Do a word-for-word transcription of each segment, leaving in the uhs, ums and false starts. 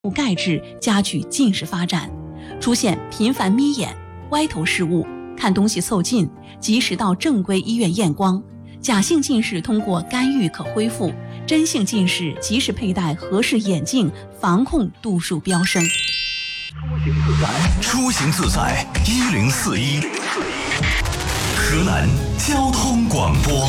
钙质加剧近视发展，出现频繁眯眼、歪头视物、看东西凑近，及时到正规医院验光。假性近视通过干预可恢复，真性近视及时佩戴合适眼镜，防控度数飙升。 出行自在一零四一，河南交通广播。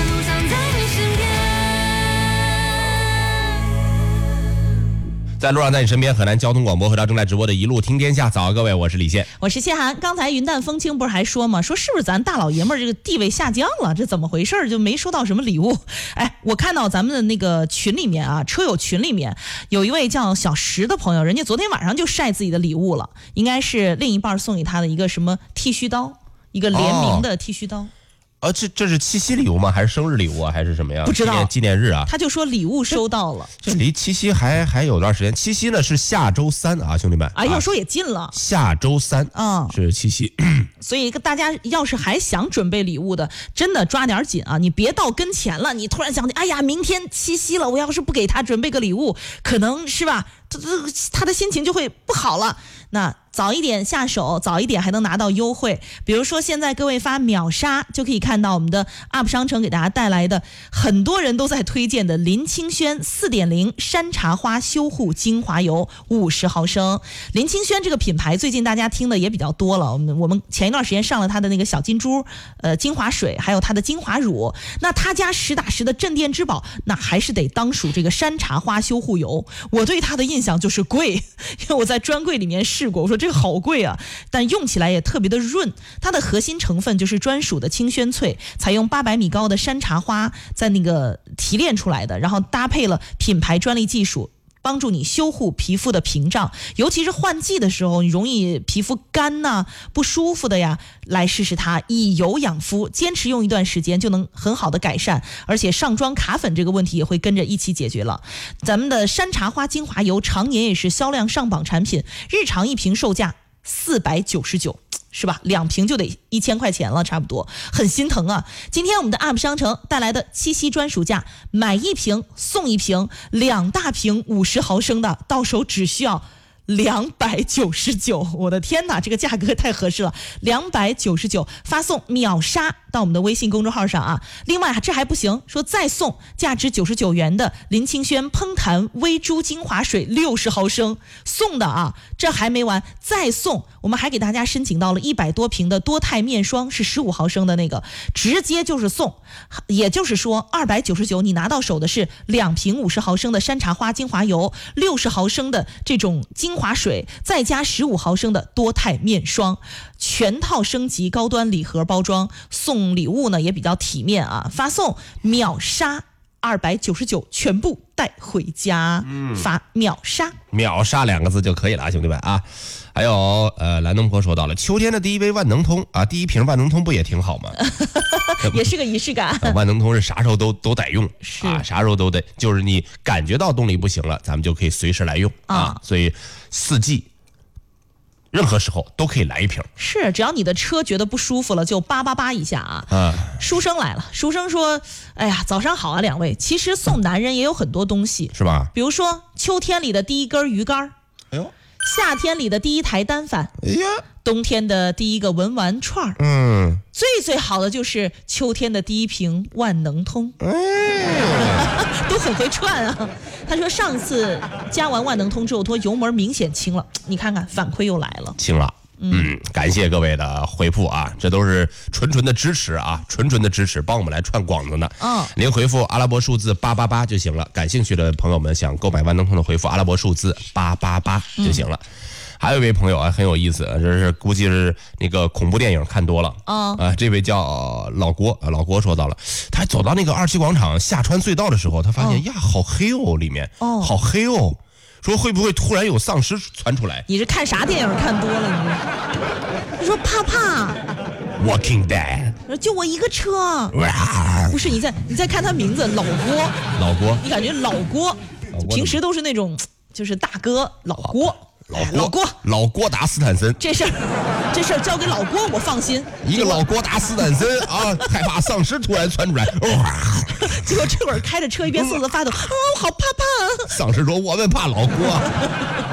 在路上，在你身边，河南交通广播和正在直播的一路听天下。早，各位，我是李现， 我是谢涵。刚才云淡风轻不是还说吗？说是不是咱大老爷们儿这个地位下降了？这怎么回事？就没收到什么礼物？哎，我看到咱们的那个群里面啊，车友群里面有一位叫小石的朋友，人家昨天晚上就晒自己的礼物了，应该是另一半送给他的一个什么剃须刀，一个联名的剃须刀。哦呃，这这是七夕礼物吗？还是生日礼物啊？还是什么呀？ 不知道， 纪念纪念日啊。 他就说礼物收到了。 这离七夕还还有段时间，七夕呢是下周三啊，兄弟们。 啊，要说也近了。 下周三， 嗯， 是七夕。 所以大家要是还想准备礼物的，真的抓点紧啊！你别到跟前了，你突然想起，哎呀，明天七夕了，我要是不给他准备个礼物，可能是吧，他他的心情就会不好了。那早一点下手，早一点还能拿到优惠。比如说现在各位发秒杀，就可以看到我们的 U P 商城给大家带来的很多人都在推荐的林清轩 四点零 山茶花修护精华油五十毫升。林清轩这个品牌最近大家听的也比较多了，我们我们前一段时间上了它的那个小金珠呃精华水，还有它的精华乳。那他家实打实的镇店之宝，那还是得当属这个山茶花修护油。我对它的印象就是贵，因为我在专柜里面试过，我说这个好贵啊，但用起来也特别的润。它的核心成分就是专属的清轩萃，采用八百米高的山茶花在那个提炼出来的，然后搭配了品牌专利技术，帮助你修护皮肤的屏障，尤其是换季的时候，你容易皮肤干呐、啊、不舒服的呀，来试试它，以油养肤，坚持用一段时间就能很好的改善，而且上妆卡粉这个问题也会跟着一起解决了。咱们的山茶花精华油常年也是销量上榜产品，日常一瓶售价四百九十九。是吧？两瓶就得一千块钱了，差不多，很心疼啊！今天我们的 U P 商城带来的七夕专属价，买一瓶送一瓶，两大瓶五十毫升的，到手只需要两百九十九，我的天哪，这个价格太合适了，两百九十九，发送秒杀到我们的微信公众号上啊！另外这还不行，说再送价值九十九元的林清轩烹弹微珠精华水六十毫升，送的啊，这还没完，再送，我们还给大家申请到了一百多瓶的多肽面霜，是十五毫升的那个，直接就是送，也就是说二百九十九，你拿到手的是两瓶五十毫升的山茶花精华油，六十毫升的这种精华水，再加十五毫升的多肽面霜，全套升级高端礼盒包装，送礼物呢也比较体面啊！发送秒杀二百九十九，全部带回家，嗯、发秒杀， 秒杀两个字就可以了，兄弟们啊！还有呃，蓝东坡说到了，秋天的第一杯万能通啊，第一瓶万能通不也挺好吗？ 也是个仪式感。 万能通是啥时候都都得用是啊，啥时候都得，就是你感觉到动力不行了，咱们就可以随时来用啊。啊所以四季。任何时候都可以来一瓶， 是只要你的车觉得不舒服了，就叭叭叭一下啊。 啊， 书生来了，书生说：“哎呀，早上好啊，两位。其实送男人也有很多东西， 是吧？ 比如说秋天里的第一根鱼竿， 哎呦， 夏天里的第一台单反， 哎呀， 冬天的第一个文玩串儿， 嗯， 最最好的就是秋天的第一瓶万能通， 哎， 都很会串啊。”他说上次加完万能通之后，说油门明显轻了，你看看反馈又来了， 轻了。嗯，感谢各位的回复啊，这都是纯纯的支持啊，纯纯的支持，帮我们来串广子呢。 嗯， 您回复阿拉伯数字八八八就行了。感兴趣的朋友们想购买万能通的，回复阿拉伯数字八八八就行了。嗯还有一位朋友啊，很有意思，这是估计是那个恐怖电影看多了啊、呃。这位叫老郭，老郭说到了，他走到那个二七广场下穿隧道的时候，他发现、哦、呀，好黑哦，里面哦，好黑哦。说会不会突然有丧尸窜出来？ 你是看啥电影看多了你？你说怕怕 Walking Dead， 就我一个车，不是你在你在看他名字老郭， 老郭， 你感觉老郭，平时都是那种就是大哥老郭。 老郭， 老郭， 老郭达斯坦森， 这事儿，这事儿交给老郭，我放心。 一个老郭达斯坦森啊，害怕丧尸突然窜出来，哇！ 结果这会儿开着车一边瑟瑟发抖，啊，好怕怕。 丧尸说：“我们怕老郭。”